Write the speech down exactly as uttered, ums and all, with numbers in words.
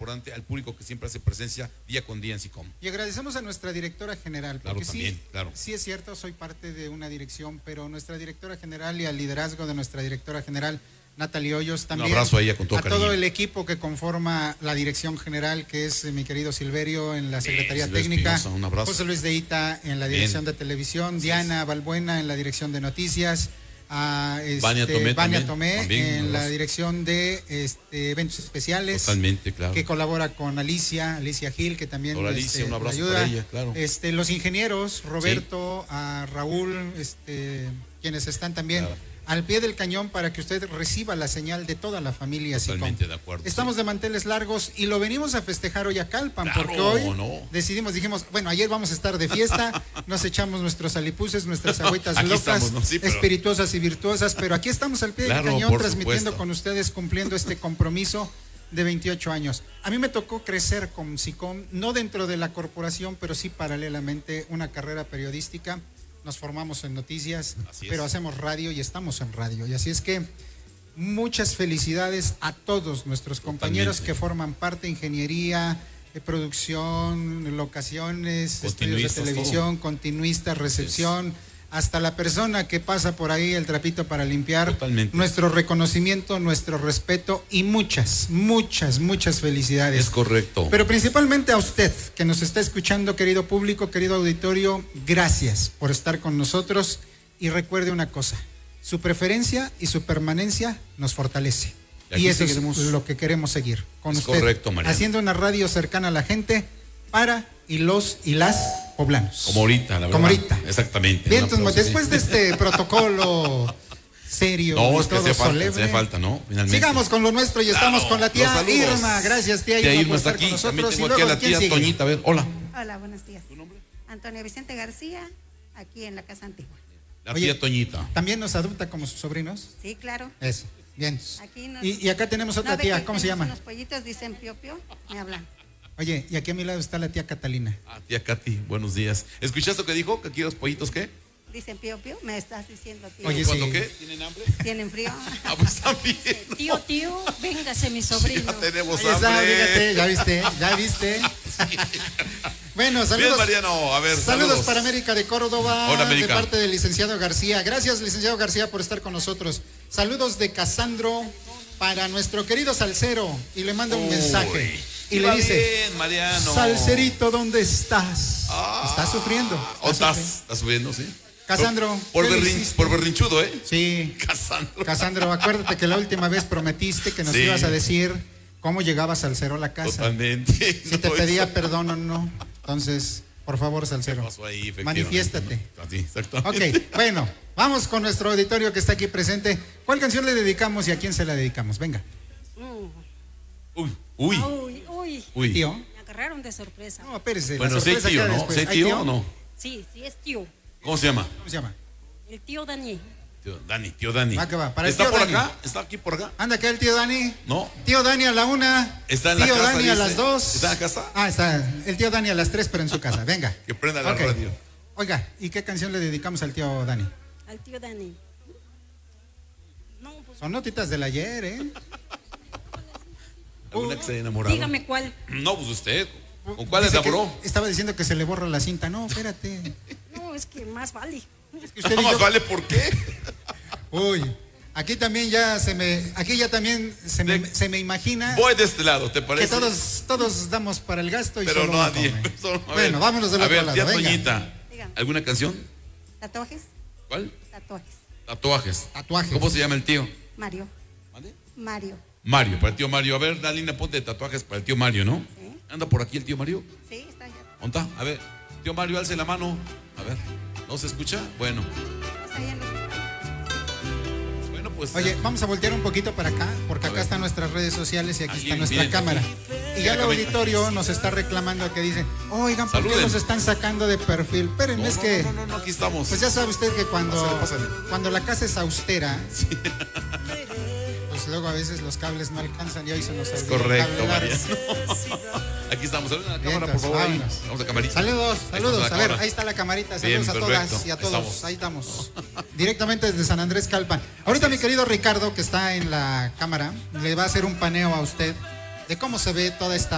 importante al público que siempre hace presencia día con día en SICOM. Y agradecemos a nuestra directora general, porque claro, también, sí, claro. sí es cierto, soy parte de una dirección, pero nuestra directora general y al liderazgo de nuestra directora general, Natalie Hoyos, también. Un abrazo a ella con todo a cariño. todo el equipo que conforma la dirección general, que es eh, mi querido Silverio en la Secretaría Bien, Técnica, Espinosa, un abrazo. José Luis de Ita en la dirección Bien. de televisión, Así Diana Balbuena en la dirección de noticias, a este, Vania Tomé, Vania también, Tomé también, un en la abrazo. dirección de este, eventos especiales. Totalmente, claro. Que colabora con Alicia, Alicia Gil, que también Hola, Alicia, este, un abrazo ayuda. para ella, claro. Este, los ingenieros, Roberto, sí. a Raúl, este, quienes están también claro. al pie del cañón para que usted reciba la señal de toda la familia. Totalmente SICOM. de acuerdo. Estamos sí. de manteles largos y lo venimos a festejar hoy a Calpan, claro, porque hoy no. decidimos, dijimos, bueno, ayer vamos a estar de fiesta, nos echamos nuestros alipuses, nuestras agüitas locas, estamos, ¿no? sí, pero... espirituosas y virtuosas, pero aquí estamos al pie claro, del cañón transmitiendo supuesto. con ustedes, cumpliendo este compromiso de veintiocho años. A mí me tocó crecer con SICOM, no dentro de la corporación, pero sí paralelamente una carrera periodística. Nos formamos en noticias, pero hacemos radio y estamos en radio. Y así es que muchas felicidades a todos nuestros compañeros Totalmente. que forman parte de ingeniería, de producción, locaciones, estudios de televisión, todo. continuistas, recepción, hasta la persona que pasa por ahí el trapito para limpiar. Totalmente. Nuestro reconocimiento, nuestro respeto y muchas, muchas, muchas felicidades. Es correcto. Pero principalmente a usted que nos está escuchando, querido público, querido auditorio, gracias por estar con nosotros y recuerde una cosa, su preferencia y su permanencia nos fortalece. Y, y eso seguiremos. es lo que queremos seguir con es usted. Correcto, Mariano. Haciendo una radio cercana a la gente para y los y las poblanos. Como ahorita, la verdad. Como ahorita. Exactamente. Bien, entonces, después de este protocolo serio. No, es que hace falta, solemne, hace falta, ¿no? Finalmente. Sigamos con lo nuestro y claro, estamos con la tía Irma. Gracias, tía, tía Irma, Irma por está estar aquí. con nosotros. También tengo y aquí luego, a la tía Toñita, a ver, hola. Hola, buenos días. ¿Tu nombre? Antonio Vicente García, aquí en la Casa Antigua. La Oye, tía Toñita. ¿También nos adopta como sus sobrinos? Sí, claro. Eso, bien. Aquí nos, y, y acá tenemos otra no, tía, ¿cómo se llama? Los pollitos dicen pio pio, me hablan. Oye, y aquí a mi lado está la tía Catalina. Ah, tía Katy, buenos días. ¿Escuchaste lo que dijo? ¿Que aquí los pollitos qué? Dicen pío pío, me estás diciendo tío. Oye, ¿Cuándo sí. qué? ¿Tienen hambre? ¿Tienen frío? Ah, pues también. No. Tío, tío, véngase mi sobrino. Ya tenemos Ahí está, hambre. fíjate, ya viste, ya viste. Sí. Bueno, saludos. Bien, Mariano, a ver, saludos. saludos para América de Córdoba, Hola, América. de parte del licenciado García. Gracias, licenciado García, por estar con nosotros. Saludos de Casandro para nuestro querido Salcero y le manda un Uy. mensaje. Y Iba le dice, bien, Mariano. Salcerito, ¿dónde estás? Ah, ¿Estás sufriendo? ¿O estás? sufriendo? ¿Estás sufriendo, sí? Casandro, Por, por, ¿qué le berrin, hiciste? por berrinchudo, ¿eh? Sí. Casandro. Casandro, acuérdate que la última vez prometiste que nos Sí. ibas a decir cómo llegabas Salcero a la casa. Totalmente. Si te No, pedía eso- perdón o no. Entonces, por favor, Salcero, ¿Qué pasó ahí, efectivamente? manifiéstate. ¿No? Así, exactamente. Ok, bueno, vamos con nuestro auditorio que está aquí presente. ¿Cuál canción le dedicamos y a quién se la dedicamos? Venga. Mm. Uy, uy, Uy, uy. uy. Tío. Me agarraron de sorpresa. No, espérese. la Bueno, sí, sorpresa tío, queda ¿no? después. ¿Sí, ¿Hay tío o no? Sí, sí es tío. ¿Cómo se llama? ¿Cómo se llama? El tío Dani. Tío Dani, tío Dani. Va que va, para el ¿Está tío por Dani. acá? ¿Está aquí por acá? Anda acá el tío Dani. No. Tío Dani a la una. Está en la tío casa, Dani a dice. las dos. ¿Está en la casa? Ah, está. El tío Dani a las tres, pero en su casa. Venga. Que prenda la Ok. radio. Oiga, ¿y qué canción le dedicamos al tío Dani? Al tío Dani. No, pues Son notitas del ayer, ¿eh? ¿Alguna que se haya enamorado? dígame cuál. No, pues usted. ¿Con cuál Dice se enamoró? que Estaba diciendo que se le borra la cinta. No, espérate. No, es que más vale. Es que usted y Más yo- vale, ¿por qué? Uy, aquí también ya se me, aquí ya también se me, De- se me imagina Voy de este lado, ¿te que parece? todos, todos damos para el gasto y Pero solo no uno nadie. come. Solo- a ver. Bueno, vámonos del A otro ver, lado. tía Venga. Toñita, Dígame. ¿alguna canción? ¿Tatuajes? ¿Cuál? Tatuajes. Tatuajes. Tatuajes. ¿Cómo se llama el tío? Mario. ¿Mande? Mario. Mario, para el tío Mario. A ver, Dalina, ponte tatuajes para el tío Mario, ¿no? Sí. ¿Anda por aquí el tío Mario? Sí, está allá. ¿Dónde está? A ver, tío Mario, alce la mano. A ver, ¿no se escucha? Bueno, Está allá en los- bueno, pues. Oye, vamos a voltear un poquito para acá, porque A acá ver. están nuestras redes sociales y aquí Aquí, está nuestra miren, cámara. aquí. Y ya el Acá, ven. auditorio nos está reclamando que dicen, oigan, ¿por qué Saluden. nos están sacando de perfil? Espérenme, no, es no, que, no, no, no, aquí estamos. pues ya sabe usted que cuando, Pásale, pásale. cuando la casa es austera, pues luego a veces los cables no alcanzan y hoy se nos Es olvidó el correcto, cable María. largo. Aquí estamos. Saluden a la Bien, cámara, por favor. Ahí. vámonos. Vamos a camarita. Saludos, Ahí saludos. está la A ver, cámara. ahí está la camarita. Bien, Saludos a perfecto. todas y a Ahí todos. estamos. Ahí estamos. Directamente desde San Andrés Calpan. Ahorita mi querido Ricardo, que está en la cámara, le va a hacer un paneo a usted de cómo se ve toda esta